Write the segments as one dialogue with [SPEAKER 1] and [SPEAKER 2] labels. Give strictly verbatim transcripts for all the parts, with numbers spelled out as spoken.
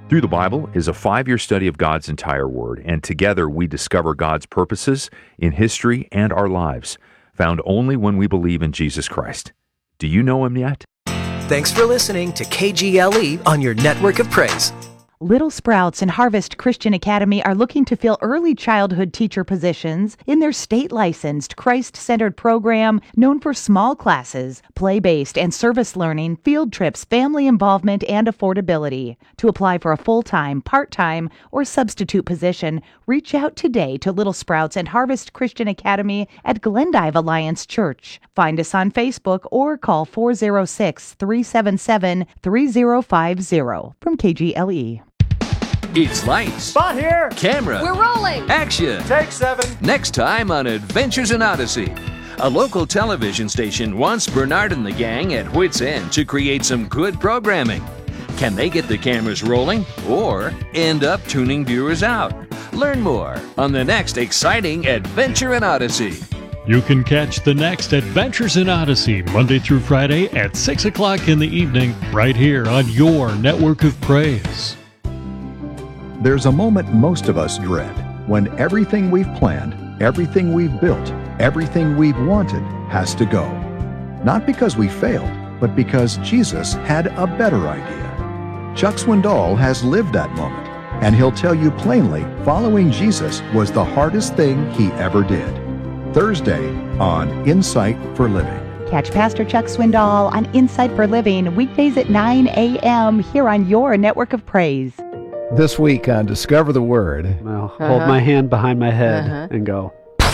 [SPEAKER 1] Through the Bible is a five-year study of God's entire Word, and together we discover God's purposes in history and our lives, found only when we believe in Jesus Christ. Do you know Him yet?
[SPEAKER 2] Thanks for listening to K G L E on your network of praise.
[SPEAKER 3] Little Sprouts and Harvest Christian Academy are looking to fill early childhood teacher positions in their state-licensed, Christ-centered program known for small classes, play-based and service learning, field trips, family involvement, and affordability. To apply for a full-time, part-time, or substitute position, reach out today to Little Sprouts and Harvest Christian Academy at Glendive Alliance Church. Find us on Facebook or call four oh six, three seven seven, three oh five oh from K G L E.
[SPEAKER 4] It's lights.
[SPEAKER 5] Spot here.
[SPEAKER 4] Camera.
[SPEAKER 5] We're rolling.
[SPEAKER 4] Action.
[SPEAKER 5] Take seven.
[SPEAKER 4] Next time on Adventures in Odyssey. A local television station wants Bernard and the gang at wit's end to create some good programming. Can they get the cameras rolling or end up tuning viewers out? Learn more on the next exciting Adventure in Odyssey.
[SPEAKER 6] You can catch the next Adventures in Odyssey Monday through Friday at six o'clock in the evening right here on your network of praise.
[SPEAKER 7] There's a moment most of us dread when everything we've planned, everything we've built, everything we've wanted has to go. Not because we failed, but because Jesus had a better idea. Chuck Swindoll has lived that moment, and he'll tell you plainly following Jesus was the hardest thing he ever did. Thursday on Insight for Living.
[SPEAKER 3] Catch Pastor Chuck Swindoll on Insight for Living weekdays at nine a.m. here on your network of praise.
[SPEAKER 8] This week on Discover the Word,
[SPEAKER 9] I'll uh-huh. hold my hand behind my head uh-huh. and go.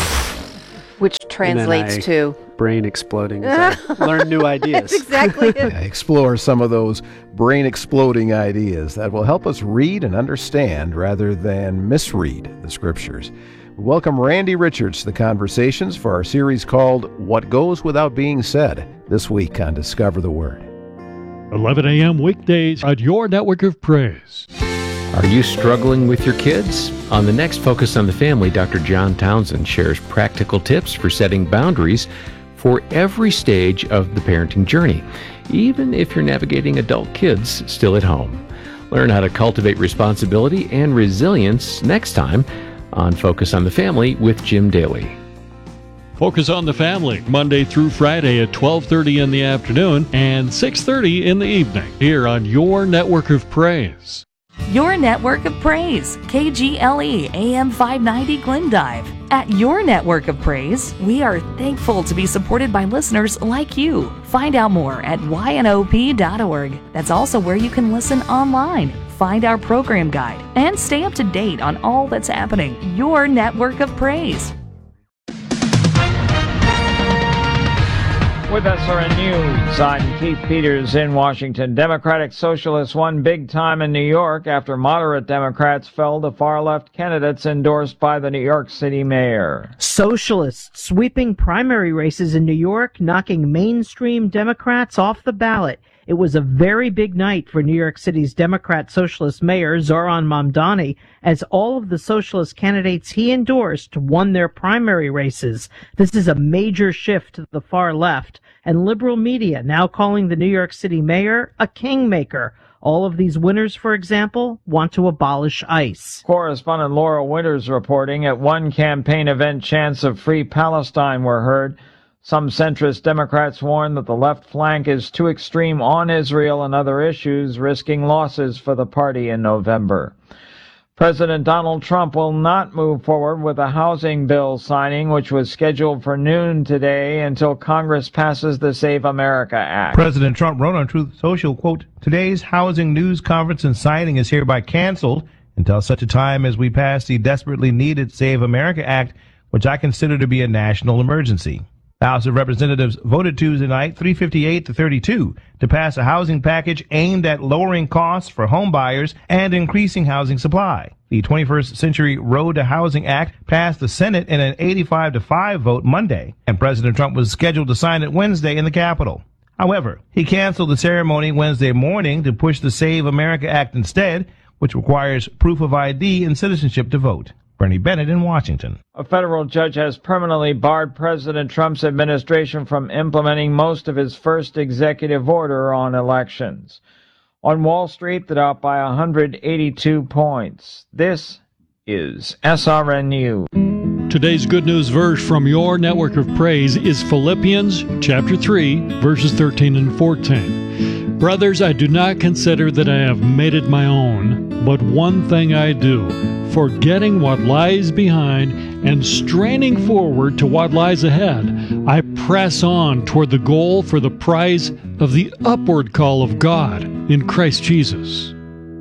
[SPEAKER 10] Which translates to?
[SPEAKER 9] Brain exploding as I learn new ideas.
[SPEAKER 10] That's exactly it.
[SPEAKER 8] Yeah, explore some of those brain exploding ideas that will help us read and understand rather than misread the Scriptures. Welcome Randy Richards to the conversations for our series called What Goes Without Being Said, this week on Discover the Word.
[SPEAKER 6] eleven a.m. weekdays on your network of praise.
[SPEAKER 11] Are you struggling with your kids? On the next Focus on the Family, Doctor John Townsend shares practical tips for setting boundaries for every stage of the parenting journey, even if you're navigating adult kids still at home. Learn how to cultivate responsibility and resilience next time on Focus on the Family with Jim Daly.
[SPEAKER 6] Focus on the Family, Monday through Friday at twelve thirty in the afternoon and six thirty in the evening, here on your network of praise.
[SPEAKER 12] Your network of praise, K G L E A M five ninety Glendive. At your network of praise, we are thankful to be supported by listeners like you. Find out more at y n o p dot org. That's also where you can listen online, find our program guide, and stay up to date on all that's happening. Your network of praise.
[SPEAKER 13] With S R N News, I'm Keith Peters in Washington. Democratic Socialists won big time in New York after moderate Democrats fell to far-left candidates endorsed by the New York City mayor.
[SPEAKER 14] Socialists sweeping primary races in New York, knocking mainstream Democrats off the ballot. It was a very big night for New York City's Democrat Socialist Mayor Zohran Mamdani, as all of the socialist candidates he endorsed won their primary races. This is a major shift to the far left, and liberal media now calling the New York City mayor a kingmaker. All of these winners, for example, want to abolish ICE.
[SPEAKER 13] Correspondent Laura Winters reporting at one campaign event chants of free Palestine were heard. Some centrist Democrats warn that the left flank is too extreme on Israel and other issues, risking losses for the party in November. President Donald Trump will not move forward with a housing bill signing, which was scheduled for noon today, until Congress passes the Save America Act.
[SPEAKER 15] President Trump wrote on Truth Social, quote, "Today's housing news conference and signing is hereby canceled until such a time as we pass the desperately needed Save America Act, which I consider to be a national emergency." The House of Representatives voted Tuesday night three fifty-eight to thirty-two to pass a housing package aimed at lowering costs for home buyers and increasing housing supply. The twenty-first Century Road to Housing Act passed the Senate in an eighty-five to five vote Monday, and President Trump was scheduled to sign it Wednesday in the Capitol. However, he canceled the ceremony Wednesday morning to push the Save America Act instead, which requires proof of I D and citizenship to vote. Bernie Bennett in Washington.
[SPEAKER 13] A federal judge has permanently barred President Trump's administration from implementing most of his first executive order on elections. On Wall Street, the Dow by one hundred eighty-two points. This is S R N News.
[SPEAKER 6] Today's good news verse from your network of praise is Philippians chapter three, verses thirteen and fourteen. Brothers, I do not consider that I have made it my own, but one thing I do, forgetting what lies behind and straining forward to what lies ahead, I press on toward the goal for the prize of the upward call of God in Christ Jesus.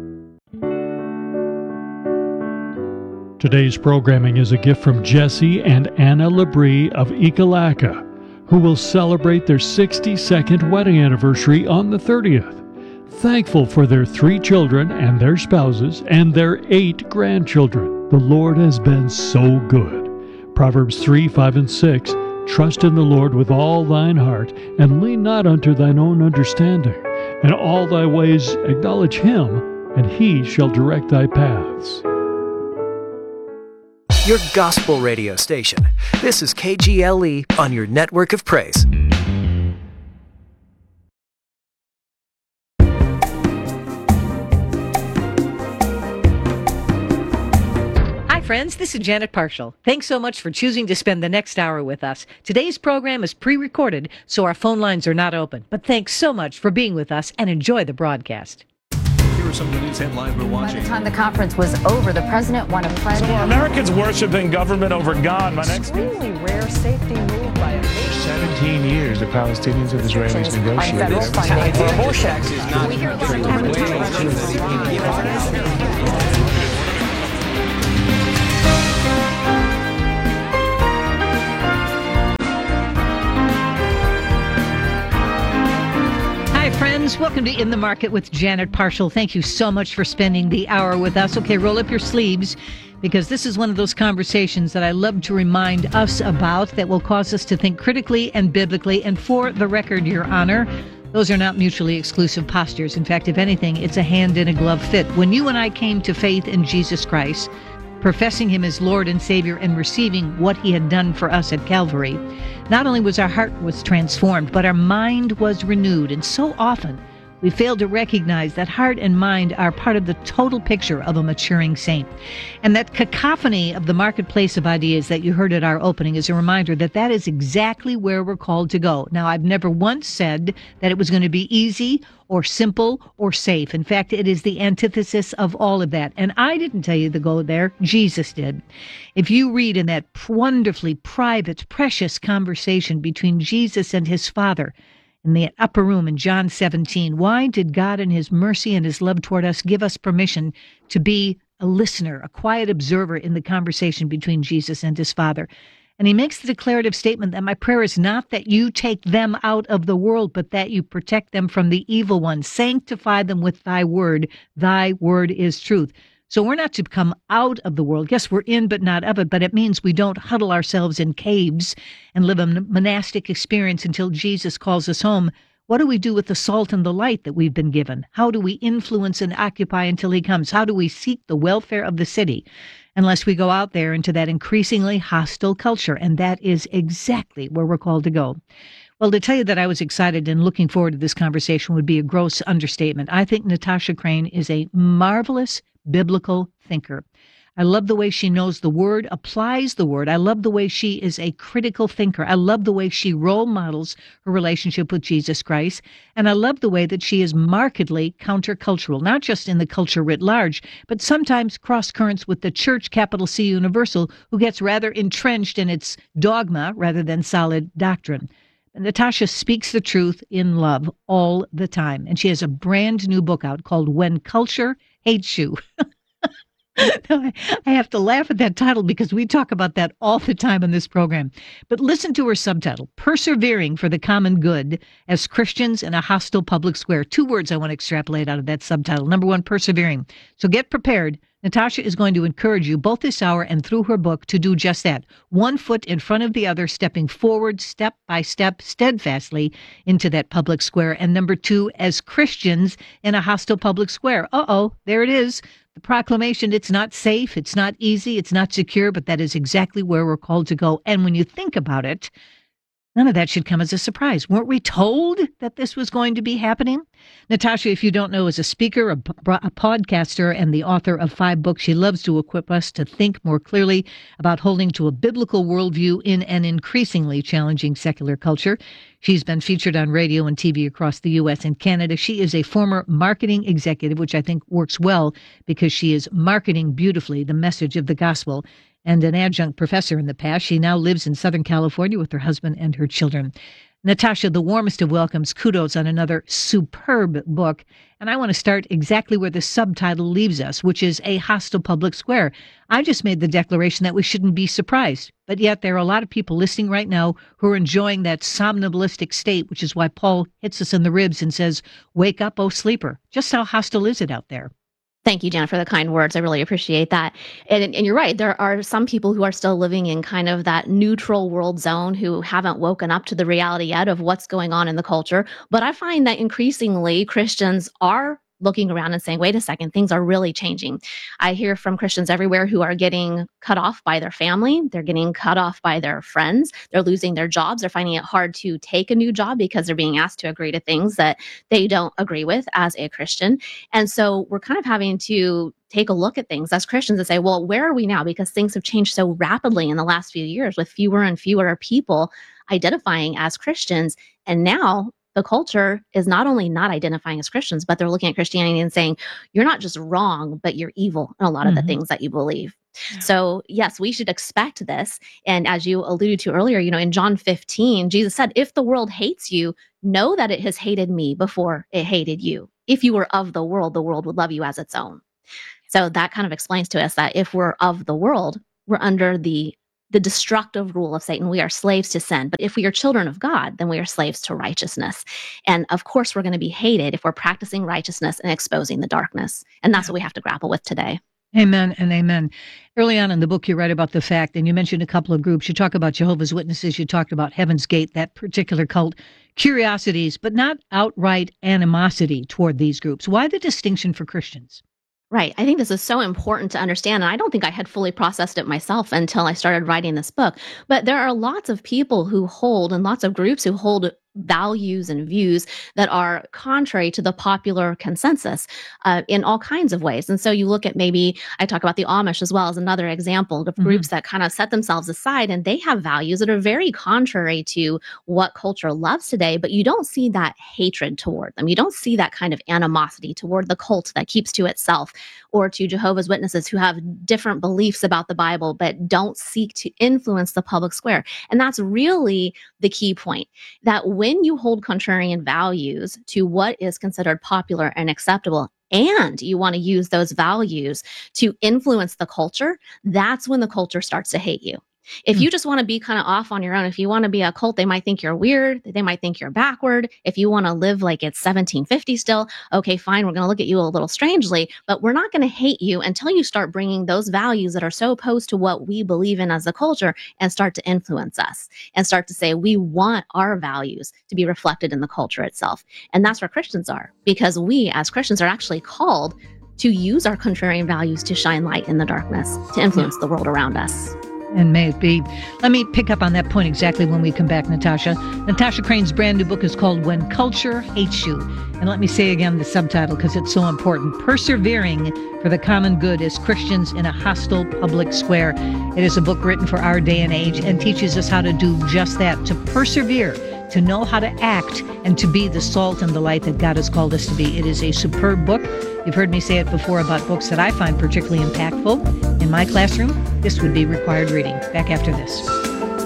[SPEAKER 6] Today's programming is a gift from Jesse and Anna Labrie of Ekalaka, who will celebrate their sixty-second wedding anniversary on the thirtieth. Thankful for their three children and their spouses and their eight grandchildren. The Lord has been so good. Proverbs three, five, and six. Trust in the Lord with all thine heart, and lean not unto thine own understanding. In all thy ways acknowledge him, and he shall direct thy paths.
[SPEAKER 2] Your gospel radio station. This is K G L E on your network of praise.
[SPEAKER 5] Hi friends, this is Janet Parshall. Thanks so much for choosing to spend the next hour with us. Today's program is pre-recorded, so our phone lines are not open. But thanks so much for being with us and enjoy the broadcast.
[SPEAKER 16] Here are some of the news headlines we're watching.
[SPEAKER 17] By the time the conference was over, the president won a pledge.
[SPEAKER 18] So are Americans worshiping government over God? My next
[SPEAKER 17] extremely rare safety move by a
[SPEAKER 18] seventeen years the Palestinians and Israelis negotiated.
[SPEAKER 17] Federal funding
[SPEAKER 18] for abortion.
[SPEAKER 17] We hear
[SPEAKER 5] friends, welcome to In the Market with Janet Parshall. Thank you so much for spending the hour with us. Okay, roll up your sleeves, because this is one of those conversations that I love to remind us about that will cause us to think critically and biblically. And for the record, Your Honor, those are not mutually exclusive postures. In fact, if anything, it's a hand in a glove fit. When you and I came to faith in Jesus Christ, professing him as Lord and Savior and receiving what he had done for us at Calvary, not only was our heart was transformed, but our mind was renewed. And so often we fail to recognize that heart and mind are part of the total picture of a maturing saint. And that cacophony of the marketplace of ideas that you heard at our opening is a reminder that that is exactly where we're called to go. Now, I've never once said that it was going to be easy or simple or safe. In fact, it is the antithesis of all of that. And I didn't tell you to go there. Jesus did. If you read in that wonderfully private, precious conversation between Jesus and his Father in the upper room in John seventeen, why did God in his mercy and his love toward us give us permission to be a listener, a quiet observer in the conversation between Jesus and his Father? And he makes the declarative statement that my prayer is not that you take them out of the world, but that you protect them from the evil one. Sanctify them with thy word. Thy word is truth. So we're not to come out of the world. Yes, we're in, but not of it. But it means we don't huddle ourselves in caves and live a monastic experience until Jesus calls us home. What do we do with the salt and the light that we've been given? How do we influence and occupy until he comes? How do we seek the welfare of the city unless we go out there into that increasingly hostile culture? And that is exactly where we're called to go. Well, to tell you that I was excited and looking forward to this conversation would be a gross understatement. I think Natasha Crain is a marvelous biblical thinker. I love the way she knows the word, applies the word. I love the way she is a critical thinker. I love the way she role models her relationship with Jesus Christ. And I love the way that she is markedly countercultural, not just in the culture writ large, but sometimes cross currents with the church, capital C Universal, who gets rather entrenched in its dogma rather than solid doctrine. Natasha speaks the truth in love all the time. And she has a brand new book out called When Culture Hates You. I have to laugh at that title because we talk about that all the time on this program. But listen to her subtitle, Persevering for the Common Good as Christians in a Hostile Public Square. Two words I want to extrapolate out of that subtitle. Number one, persevering. So get prepared. Natasha is going to encourage you both this hour and through her book to do just that. One foot in front of the other, stepping forward step by step, steadfastly into that public square. And number two, as Christians in a hostile public square. Uh-oh, there it is. The proclamation, it's not safe, it's not easy, it's not secure, but that is exactly where we're called to go. And when you think about it, None of that should come as a surprise. Weren't we told that this was going to be happening? Natasha, if you don't know, is a speaker, a, a podcaster, and the author of five books. She loves to equip us to think more clearly about holding to a biblical worldview in an increasingly challenging secular culture. She's been featured on radio and T V across the U S and Canada. She is a former marketing executive, which I think works well because she is marketing beautifully the message of the gospel. And an adjunct professor in the past, she now lives in Southern California with her husband and her children. Natasha, the warmest of welcomes, kudos on another superb book. And I want to start exactly where the subtitle leaves us, which is A Hostile Public Square. I just made the declaration that we shouldn't be surprised. But yet there are a lot of people listening right now who are enjoying that somnamblistic state, which is why Paul hits us in the ribs and says, wake up, O sleeper. Just how hostile is it out there?
[SPEAKER 19] Thank you, Jenna, for the kind words. I really appreciate that. And, and you're right. There are some people who are still living in kind of that neutral world zone who haven't woken up to the reality yet of what's going on in the culture. But I find that increasingly Christians are looking around and saying, wait a second, things are really changing. I hear from Christians everywhere who are getting cut off by their family. They're getting cut off by their friends. They're losing their jobs. They're finding it hard to take a new job because they're being asked to agree to things that they don't agree with as a Christian. And so we're kind of having to take a look at things as Christians and say, well, where are we now? Because things have changed so rapidly in the last few years with fewer and fewer people identifying as Christians. And now the culture is not only not identifying as Christians, but they're looking at Christianity and saying, you're not just wrong, but you're evil in a lot mm-hmm. of the things that you believe. Yeah. So yes, we should expect this. And as you alluded to earlier, you know, in John fifteen, Jesus said, if the world hates you, know that it has hated me before it hated you. If you were of the world, the world would love you as its own. So that kind of explains to us that if we're of the world, we're under the the destructive rule of Satan. We are slaves to sin. But if we are children of God, then we are slaves to righteousness. And of course, we're going to be hated if we're practicing righteousness and exposing the darkness. And that's what we have to grapple with today.
[SPEAKER 5] Amen and amen. Early on in the book, you write about the fact, and you mentioned a couple of groups. You talk about Jehovah's Witnesses. You talked about Heaven's Gate, that particular cult, curiosities, but not outright animosity toward these groups. Why the distinction for Christians?
[SPEAKER 19] Right. I think this is so important to understand. And I don't think I had fully processed it myself until I started writing this book. But there are lots of people who hold and lots of groups who hold values and views that are contrary to the popular consensus uh, in all kinds of ways. And so you look at maybe, I talk about the Amish as well as another example of mm-hmm. groups that kind of set themselves aside and they have values that are very contrary to what culture loves today, but you don't see that hatred toward them. You don't see that kind of animosity toward the cult that keeps to itself or to Jehovah's Witnesses who have different beliefs about the Bible, but don't seek to influence the public square. And that's really the key point, that when you hold contrarian values to what is considered popular and acceptable, and you want to use those values to influence the culture, that's when the culture starts to hate you. If you just want to be kind of off on your own, if you want to be a cult, they might think you're weird. They might think you're backward. If you want to live like it's seventeen fifty still, okay, fine. We're going to look at you a little strangely, but we're not going to hate you until you start bringing those values that are so opposed to what we believe in as a culture and start to influence us and start to say, we want our values to be reflected in the culture itself. And that's where Christians are, because we as Christians are actually called to use our contrarian values to shine light in the darkness, to influence the world around us.
[SPEAKER 5] And may it be. Let me pick up on that point exactly when we come back, Natasha. Natasha Crane's brand new book is called When Culture Hates You. And let me say again the subtitle because it's so important. Persevering for the Common Good as Christians in a Hostile Public Square. It is a book written for our day and age and teaches us how to do just that, to persevere, to know how to act, and to be the salt and the light that God has called us to be. It is a superb book. You've heard me say it before about books that I find particularly impactful. In my classroom, this would be required reading. Back after this.